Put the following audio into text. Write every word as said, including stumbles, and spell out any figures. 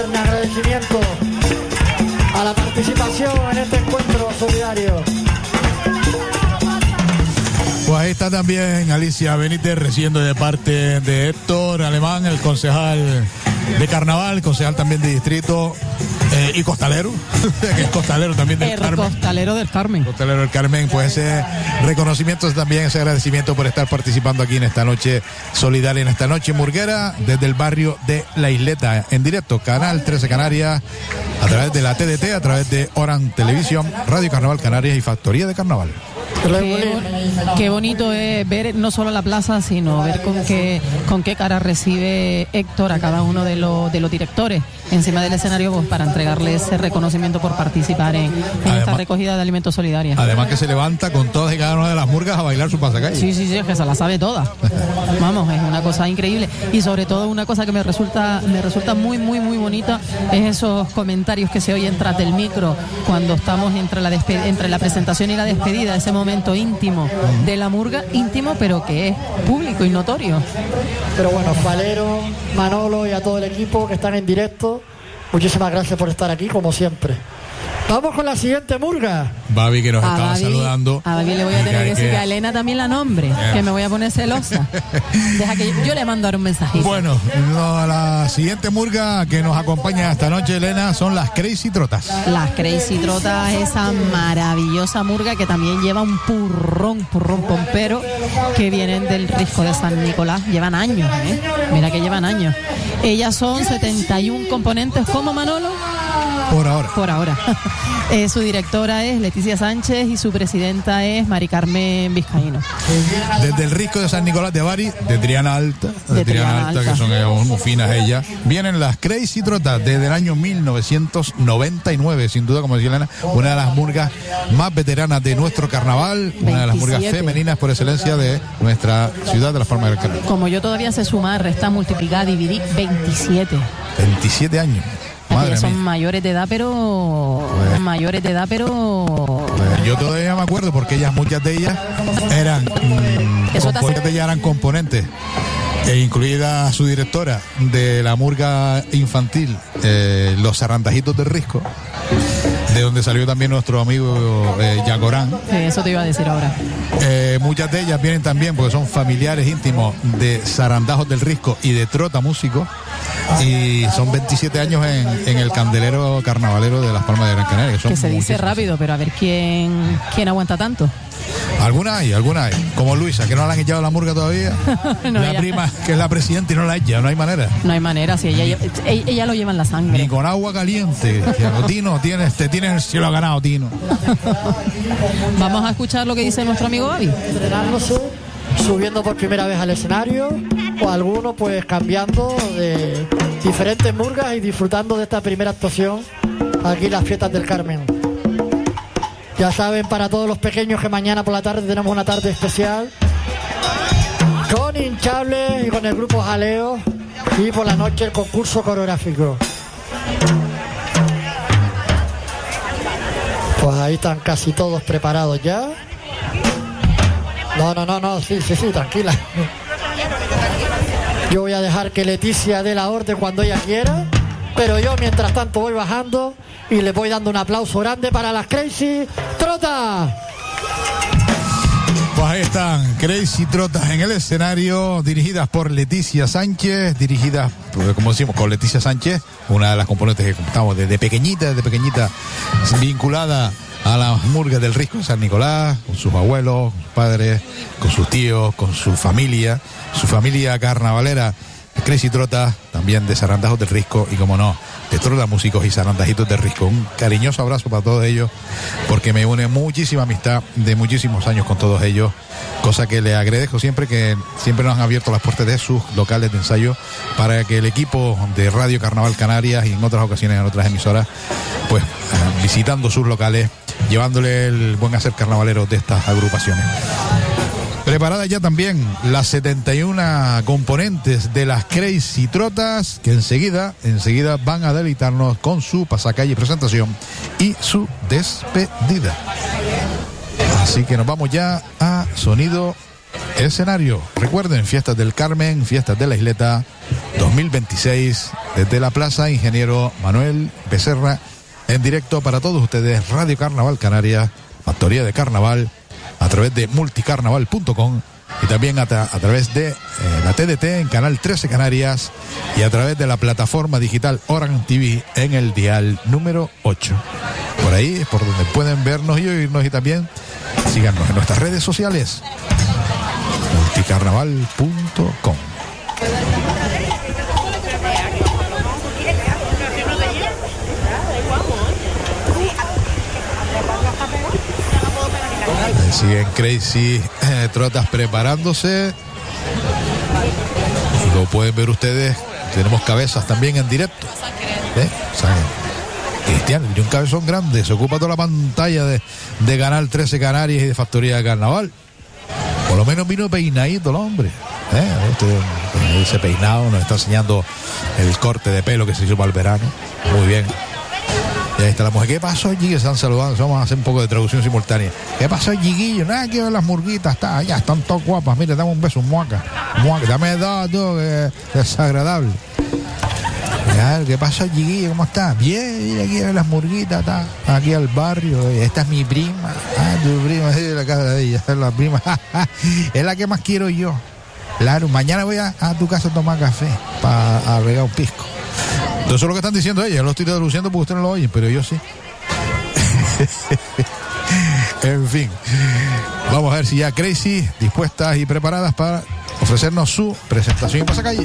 Un agradecimiento a la participación en este encuentro solidario. Pues ahí está también Alicia Benítez recibiendo de parte de Héctor Alemán, el concejal de Carnaval, concejal también de distrito eh, y costalero, que es costalero también del el Carmen. Costalero del Carmen. Costalero del Carmen, pues ese reconocimiento también, ese agradecimiento por estar participando aquí en esta noche solidaria, en esta noche murguera, desde el barrio de La Isleta, en directo, Canal trece Canarias, a través de la T D T, a través de Oran Televisión, Radio Carnaval Canarias y Factoría de Carnaval. Qué, qué bonito es ver no solo la plaza, sino ver con qué con qué cara recibe Héctor a cada uno de los de los directores encima del escenario, pues, para entregarle ese reconocimiento por participar en, en además, esta recogida de alimentos solidarios. Además que se levanta con todas y cada una de las murgas a bailar su pasacalle. Sí, sí, sí, es que se la sabe toda. Vamos, es una cosa increíble. Y sobre todo una cosa que me resulta me resulta muy, muy, muy bonita es esos comentarios que se oyen tras del micro cuando estamos entre la despe- entre la presentación y la despedida, ese momento íntimo de la murga, íntimo pero que es público y notorio. Pero bueno, Valero, Manolo y a todo el equipo que están en directo, muchísimas gracias por estar aquí como siempre. Vamos con la siguiente murga. Babi, que nos a estaba Babi, saludando. A Babi le voy a tener que decir que a Elena también la nombre, yeah. que me voy a poner celosa. Deja que yo, yo le mando ahora un mensajito. Bueno, no, la siguiente murga que nos acompaña esta noche, Elena, son las Crazy Trotas. Las Crazy Trotas, esa maravillosa murga que también lleva un purrón, purrón pompero, que vienen del Risco de San Nicolás. Llevan años, ¿eh? Mira que llevan años. Ellas son setenta y uno componentes, ¿cómo, Manolo? Por ahora. Por ahora. eh, su directora es Leticia Sánchez y su presidenta es Mari Carmen Vizcaíno. Desde el Risco de San Nicolás de Bari, de Triana Alta, de, de Triana, Triana Alta, Alta, que son eh, muy finas ellas, vienen las Crazy Trotas desde el año mil novecientos noventa y nueve, sin duda, como decía Elena, una de las murgas más veteranas de nuestro carnaval, una de las murgas femeninas por excelencia de nuestra ciudad de Las Palmas del Carmen. Como yo todavía sé sumar, restar, multiplicar, dividir, veintisiete. veintisiete años. Madre son mía. mayores de edad, pero pues, mayores de edad, pero pues, yo todavía me acuerdo porque ellas, muchas de ellas eran mmm, muchas de ellas eran componentes, e incluida su directora de la murga infantil, eh, Los Zarandajitos del Risco, de donde salió también nuestro amigo eh, Yagorán. Sí, eso te iba a decir ahora. Eh, muchas de ellas vienen también porque son familiares íntimos de Zarandajos del Risco y de Trota Músico, y son veintisiete años en, en el candelero carnavalero de Las Palmas de Gran Canaria. Que se dice rápido, pero a ver quién quién aguanta tanto. Alguna hay, alguna hay. Como Luisa, que no la han echado a la murga todavía. no, la ella... prima, que es la presidenta y no la echa, no hay manera. No hay manera, si ella, ella, ella lo lleva en la sangre. Ni con agua caliente. Tino, tienes, te tienes el cielo ganado, Tino. Vamos a escuchar lo que dice nuestro amigo Babi. Entrenándose, subiendo por primera vez al escenario, o algunos pues cambiando de diferentes murgas y disfrutando de esta primera actuación aquí en las fiestas del Carmen. Ya saben, para todos los pequeños, que mañana por la tarde tenemos una tarde especial con hinchables y con el grupo Jaleo, y por la noche el concurso coreográfico. Pues ahí están casi todos preparados ya. No, no, no, no, sí, sí, sí, tranquila. Yo voy a dejar que Leticia dé la orden cuando ella quiera, pero yo mientras tanto voy bajando y le voy dando un aplauso grande para las Crazy Trotas. Pues ahí están, Crazy Trotas en el escenario, dirigidas por Leticia Sánchez, dirigidas, como decimos, con Leticia Sánchez, una de las componentes que contamos desde pequeñita, desde pequeñita, vinculada a las murgas del Risco de San Nicolás, con sus abuelos, con sus padres, con sus tíos, con su familia, su familia carnavalera. Crazy Trotas, también de Zarandajos del Risco, y como no, de Trota Músicos y Zarandajitos del Risco. Un cariñoso abrazo para todos ellos, porque me une muchísima amistad de muchísimos años con todos ellos, cosa que les agradezco siempre, que siempre nos han abierto las puertas de sus locales de ensayo para que el equipo de Radio Carnaval Canarias, y en otras ocasiones en otras emisoras, pues visitando sus locales, llevándole el buen hacer carnavalero de estas agrupaciones. Preparadas ya también las setenta y una componentes de las Crazy Trotas, que enseguida, enseguida van a deleitarnos con su pasacalle presentación y su despedida. Así que nos vamos ya a sonido escenario. Recuerden, Fiestas del Carmen, Fiestas de la Isleta dos mil veintiséis, desde la Plaza Ingeniero Manuel Becerra, en directo para todos ustedes, Radio Carnaval Canarias, Factoría de Carnaval, a través de multicarnaval punto com y también a, tra- a través de eh, la T D T en Canal trece Canarias y a través de la plataforma digital Orange T V en el dial número ocho. Por ahí es por donde pueden vernos y oírnos, y también síganos en nuestras redes sociales, multicarnaval punto com. Siguen Crazy eh, Trotas preparándose, y como pueden ver ustedes, tenemos cabezas también en directo, ¿eh? O sea, Cristian y un cabezón grande, se ocupa toda la pantalla de, de Canal trece Canarias y de Factoría de Carnaval. Por lo menos vino peinadito el hombre, ¿eh? Este, ese peinado nos está enseñando el corte de pelo que se hizo para el verano. Muy bien. Y ahí está la mujer. ¿Qué pasó, allí? Que están saludando. Vamos a hacer un poco de traducción simultánea. ¿Qué pasó, Chiquillo? Nada que ver las murguitas. Está, ya están todas guapas. Mira, dame un beso, muaca. Muaca. Dame dos, tú, que es desagradable. Ya, ¿qué pasó, Chiquillo? ¿Cómo estás? Bien, mira aquí a ver las murguitas. Está aquí al barrio. Esta es mi prima. Ah, tu prima, sí, la casa de ella. Es la prima. Es la que más quiero yo. Claro, mañana voy a, a tu casa a tomar café para regar un pisco. Eso es lo que están diciendo ellos. Yo lo estoy traduciendo porque ustedes no lo oyen, pero yo sí. En fin, vamos a ver si ya Crazy dispuestas y preparadas para ofrecernos su presentación en Pasacalle.